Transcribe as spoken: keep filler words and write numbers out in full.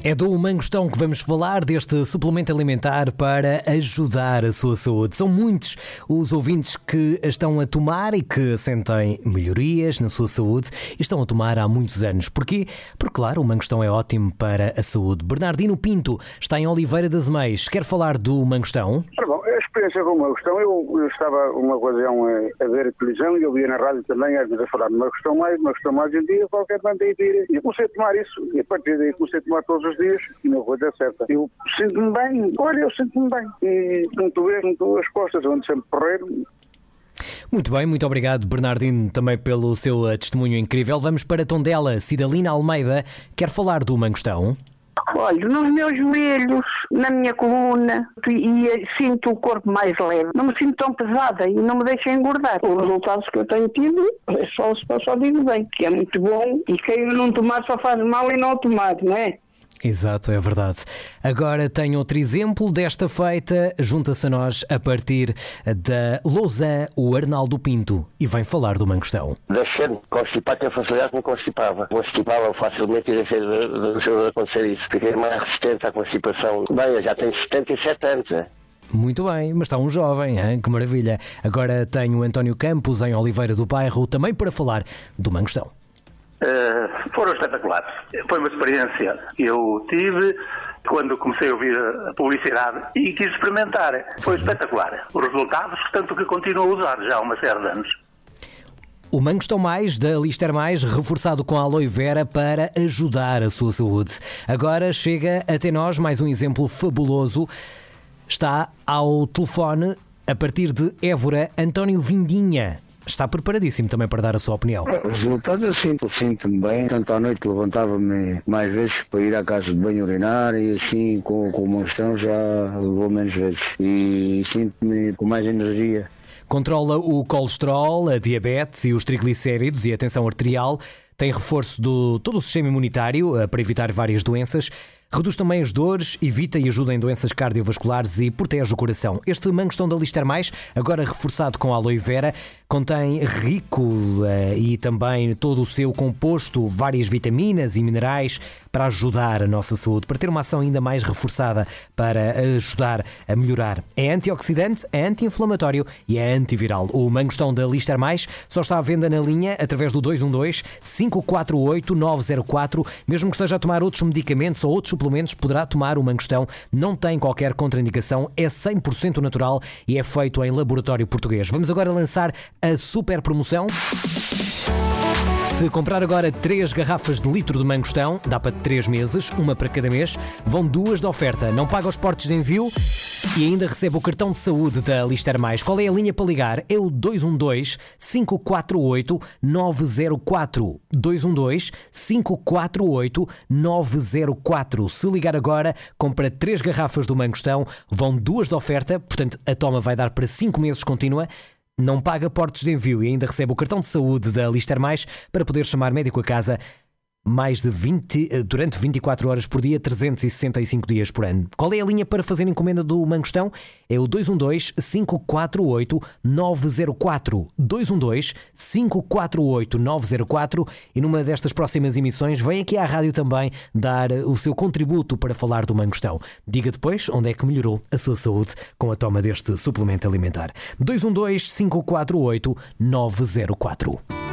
É do Mangostão que vamos falar, deste suplemento alimentar para ajudar a sua saúde. São muitos os ouvintes que estão a tomar e que sentem melhorias na sua saúde e estão a tomar há muitos anos. Porquê? Porque, claro, o Mangostão é ótimo para a saúde. Bernardino Pinto está em Oliveira das Meias. Quer falar do Mangostão? Ah, bom, a experiência com o Mangostão, eu, eu estava uma ocasião a, a ver a televisão e eu via na rádio também, às vezes a falar de Mangostão mais, Mangostão mais, um dia qualquer banda ia vir. E eu comecei a tomar isso e a partir daí comecei a tomar todos os dias e não vou dar certa. Eu sinto-me bem, olha, eu sinto-me bem. E como tu vês, não estou as costas, onde sempre correr. Muito bem, muito obrigado, Bernardino, também pelo seu testemunho incrível. Vamos para Tondela. Cidalina Almeida quer falar do Mangostão? Olha, nos meus joelhos, na minha coluna, e sinto o corpo mais leve. Não me sinto tão pesada e não me deixa engordar. Os resultados que eu tenho tido, só, só digo bem, que é muito bom e quem não tomar só faz mal e não tomar, não é? Exato, é verdade. Agora tenho outro exemplo desta feita. Junta-se a nós a partir da Lausanne o Arnaldo Pinto e vem falar do Mangostão. Deixei-me constipar, tinha facilidade que me constipava. Constipava facilmente e deixei de, de, de acontecer isso. Fiquei mais resistente à constipação. Bem, eu já tenho setenta e sete anos, é? Muito bem, mas está um jovem, hein? Que maravilha. Agora tenho o António Campos em Oliveira do Bairro também para falar do Mangostão. Uh, foram espetaculares. Foi uma experiência que eu tive quando comecei a ouvir a publicidade e quis experimentar. Foi Sim. espetacular. Os resultados, tanto que continuo a usar já há uma série de anos. O Mangostão Mais, da Lister Mais, reforçado com a aloe vera para ajudar a sua saúde. Agora chega até nós mais um exemplo fabuloso. Está ao telefone, a partir de Évora, António Vindinha. Está preparadíssimo também para dar a sua opinião. Os resultados eu sinto, sinto-me bem. Tanto à noite levantava-me mais vezes para ir à casa de banho urinar e assim com, com o Mangostão já levou menos vezes. E sinto-me com mais energia. Controla o colesterol, a diabetes e os triglicéridos e a tensão arterial. Tem reforço de todo o sistema imunitário para evitar várias doenças. Reduz também as dores, evita e ajuda em doenças cardiovasculares e protege o coração. Este Mangostão da Lister Mais, agora reforçado com aloe vera, contém rico uh, e também todo o seu composto, várias vitaminas e minerais para ajudar a nossa saúde, para ter uma ação ainda mais reforçada para ajudar a melhorar. É antioxidante, é anti-inflamatório e é antiviral. O Mangostão da Lister Mais só está à venda na linha através do dois um dois, cinco quatro oito, nove zero quatro. Mesmo que esteja a tomar outros medicamentos ou outros suplementos, poderá tomar o Mangostão. Não tem qualquer contraindicação, é cem por cento natural e é feito em laboratório português. Vamos agora lançar a super promoção. Se comprar agora três garrafas de litro de Mangostão, dá para três meses, uma para cada mês, vão duas de oferta. Não paga os portos de envio e ainda recebe o cartão de saúde da Lister Mais. Qual é a linha para ligar? É o dois um dois, cinco quatro oito, nove zero quatro. dois um dois, cinco quatro oito, nove zero quatro. Se ligar agora, compra três garrafas do Mangostão, vão duas de oferta, portanto a toma vai dar para cinco meses contínua. Não paga portos de envio e ainda recebe o cartão de saúde da Lister Mais para poder chamar médico a casa mais de vinte, durante vinte e quatro horas por dia, trezentos e sessenta e cinco dias por ano. Qual é a linha para fazer encomenda do Mangostão? É o dois um dois, cinco quatro oito, nove zero quatro. dois um dois, cinco quatro oito, nove zero quatro. E numa destas próximas emissões vem aqui à rádio também dar o seu contributo para falar do Mangostão. Diga depois onde é que melhorou a sua saúde com a toma deste suplemento alimentar. dois um dois, cinco quatro oito, nove zero quatro.